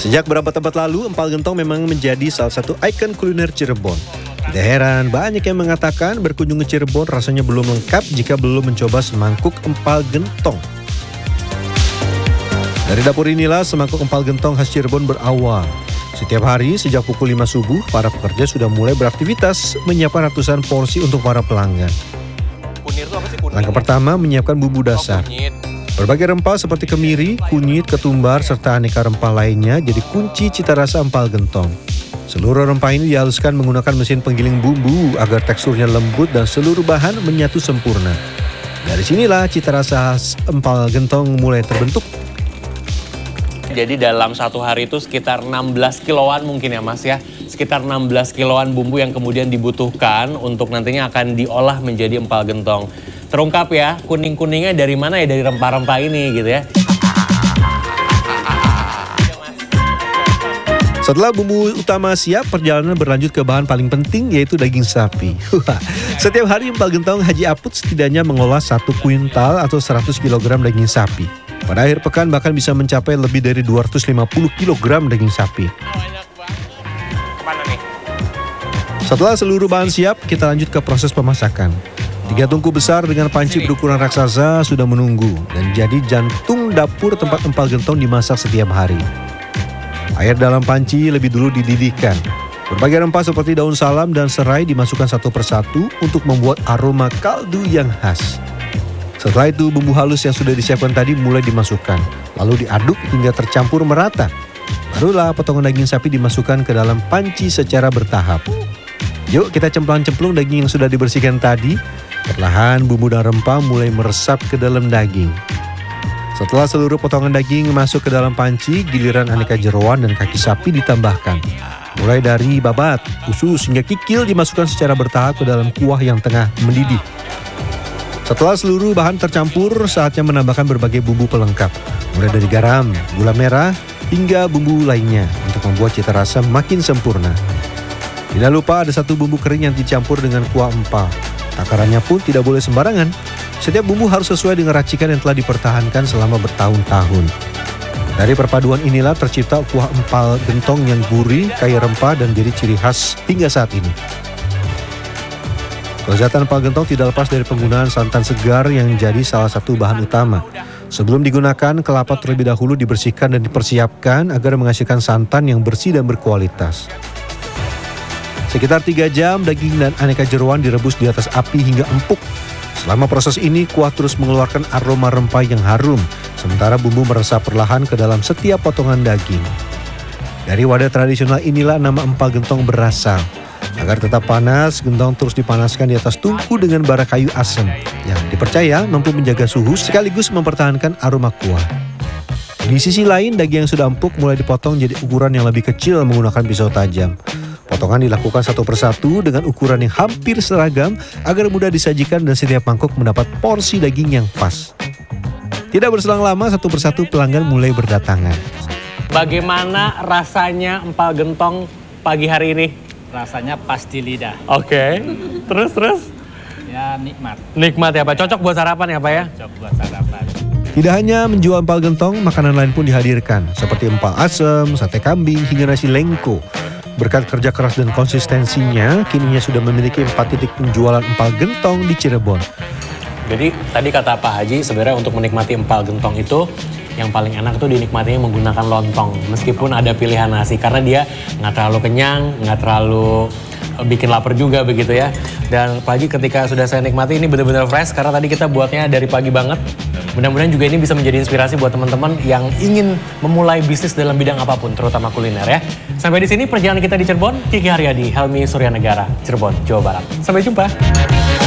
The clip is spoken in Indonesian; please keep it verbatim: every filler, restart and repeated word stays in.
Sejak beberapa tempat lalu, empal gentong memang menjadi salah satu ikon kuliner Cirebon. Tidak heran, banyak yang mengatakan berkunjung ke Cirebon rasanya belum lengkap jika belum mencoba semangkuk empal gentong. Dari dapur inilah semangkuk empal gentong khas Cirebon berawal. Setiap hari sejak pukul lima subuh, para pekerja sudah mulai beraktivitas menyiapkan ratusan porsi untuk para pelanggan. Kunir itu apa sih kunir? Langkah pertama menyiapkan bumbu dasar. Oh, Berbagai rempah seperti kemiri, kunyit, ketumbar, serta aneka rempah lainnya jadi kunci cita rasa empal gentong. Seluruh rempah ini dihaluskan menggunakan mesin penggiling bumbu agar teksturnya lembut dan seluruh bahan menyatu sempurna. Dari sinilah cita rasa khas empal gentong mulai terbentuk. Jadi dalam satu hari itu sekitar enam belas kiloan mungkin ya Mas ya. Sekitar enam belas kiloan bumbu yang kemudian dibutuhkan untuk nantinya akan diolah menjadi empal gentong. Terungkap ya, kuning-kuningnya dari mana ya, dari rempah-rempah ini gitu ya. Setelah bumbu utama siap, perjalanan berlanjut ke bahan paling penting yaitu daging sapi. Setiap hari empal gentong Haji Aput setidaknya mengolah satu kuintal atau seratus kilogram daging sapi. Pada akhir pekan bahkan bisa mencapai lebih dari dua ratus lima puluh kilogram daging sapi. Setelah seluruh bahan siap, kita lanjut ke proses pemasakan. Tiga tungku besar dengan panci berukuran raksasa sudah menunggu dan jadi jantung dapur tempat empal gentong dimasak setiap hari. Air dalam panci lebih dulu dididihkan. Berbagai rempah seperti daun salam dan serai dimasukkan satu persatu untuk membuat aroma kaldu yang khas. Setelah itu bumbu halus yang sudah disiapkan tadi mulai dimasukkan, lalu diaduk hingga tercampur merata. Barulah potongan daging sapi dimasukkan ke dalam panci secara bertahap. Yuk kita cemplang-cemplung daging yang sudah dibersihkan tadi. Perlahan bumbu dan rempah mulai meresap ke dalam daging. Setelah seluruh potongan daging masuk ke dalam panci, giliran aneka jeroan dan kaki sapi ditambahkan. Mulai dari babat, usus hingga kikil dimasukkan secara bertahap ke dalam kuah yang tengah mendidih. Setelah seluruh bahan tercampur, saatnya menambahkan berbagai bumbu pelengkap. Mulai dari garam, gula merah, hingga bumbu lainnya untuk membuat cita rasa makin sempurna. Tidak lupa ada satu bumbu kering yang dicampur dengan kuah empal. Takarannya pun tidak boleh sembarangan. Setiap bumbu harus sesuai dengan racikan yang telah dipertahankan selama bertahun-tahun. Dari perpaduan inilah tercipta kuah empal gentong yang gurih, kaya rempah dan jadi ciri khas hingga saat ini. Kelezatan empal gentong tidak lepas dari penggunaan santan segar yang jadi salah satu bahan utama. Sebelum digunakan, kelapa terlebih dahulu dibersihkan dan dipersiapkan agar menghasilkan santan yang bersih dan berkualitas. Sekitar tiga jam daging dan aneka jeroan direbus di atas api hingga empuk. Selama proses ini kuah terus mengeluarkan aroma rempah yang harum, sementara bumbu meresap perlahan ke dalam setiap potongan daging. Dari wadah tradisional inilah nama empal gentong berasal. Agar tetap panas, gentong terus dipanaskan di atas tungku dengan bara kayu asam yang dipercaya mampu menjaga suhu sekaligus mempertahankan aroma kuah. Di sisi lain, daging yang sudah empuk mulai dipotong jadi ukuran yang lebih kecil menggunakan pisau tajam. Potongan dilakukan satu persatu dengan ukuran yang hampir seragam agar mudah disajikan dan setiap mangkuk mendapat porsi daging yang pas. Tidak berselang lama, satu persatu pelanggan mulai berdatangan. Bagaimana rasanya empal gentong pagi hari ini? Rasanya pas di lidah. Oke, okay. terus terus? Ya nikmat. Nikmat ya Pak, cocok buat sarapan ya Pak ya? Cocok buat sarapan. Tidak hanya menjual empal gentong, makanan lain pun dihadirkan seperti empal asem, sate kambing, hingga nasi lengko. Berkat kerja keras dan konsistensinya, kininya sudah memiliki empat titik penjualan empal gentong di Cirebon. Jadi tadi kata Pak Haji, sebenarnya untuk menikmati empal gentong itu yang paling enak tuh dinikmatinya menggunakan lontong. Meskipun ada pilihan nasi, karena dia nggak terlalu kenyang, nggak terlalu bikin lapar juga begitu ya. Dan Pak Haji ketika sudah saya nikmati ini benar-benar fresh, karena tadi kita buatnya dari pagi banget. Mudah-mudahan juga ini bisa menjadi inspirasi buat teman-teman yang ingin memulai bisnis dalam bidang apapun, terutama kuliner ya. Sampai di sini perjalanan kita di Cirebon. Kiki Haryadi, Helmi Suryanegara, Cirebon, Jawa Barat. Sampai jumpa.